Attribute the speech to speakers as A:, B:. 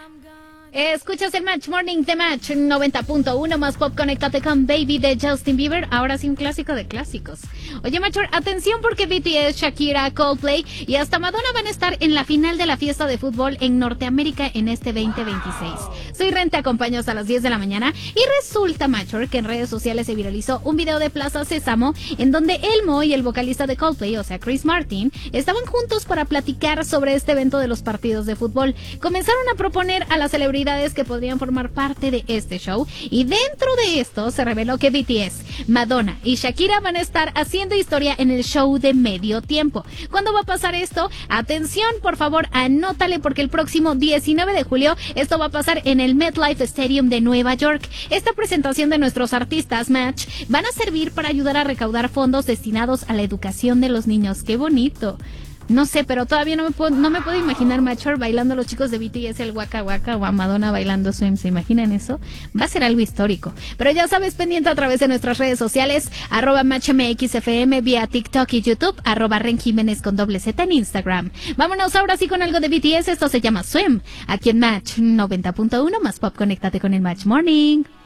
A: Escuchas el Match Morning de Match 90.1 más pop. Conéctate con Baby de Justin Bieber. Ahora sí un clásico de clásicos. Oye, Macho, atención porque BTS, Shakira, Coldplay y hasta Madonna van a estar en la final de la fiesta de fútbol en Norteamérica en este 2026. Soy Ren, te acompaño hasta las 10 de la mañana y resulta, Macho, que en redes sociales se viralizó un video de Plaza Sésamo en donde Elmo y el vocalista de Coldplay, o sea Chris Martin, estaban juntos para platicar sobre este evento de los partidos de fútbol. Comenzaron a proponer a las celebridades que podrían formar parte de este show y dentro de esto se reveló que BTS, Madonna y Shakira van a estar haciendo historia en el show de medio tiempo. ¿Cuándo va a pasar esto? Atención, por favor, anótale porque el próximo 19 de julio esto va a pasar en el MetLife Stadium de Nueva York. Esta presentación de nuestros artistas Match van a servir para ayudar a recaudar fondos destinados a la educación de los niños. ¡Qué bonito! No sé, pero todavía no me puedo imaginar Macho bailando a los chicos de BTS el Waka Waka o a Madonna bailando Swim. ¿Se imaginan eso? Va a ser algo histórico. Pero ya sabes, pendiente a través de nuestras redes sociales, @MatchMXFM vía TikTok y YouTube, @Ren Jiménez con /Z en Instagram. Vámonos ahora sí con algo de BTS. Esto se llama Swim. Aquí en Match 90.1 más pop. Conéctate con el Match Morning.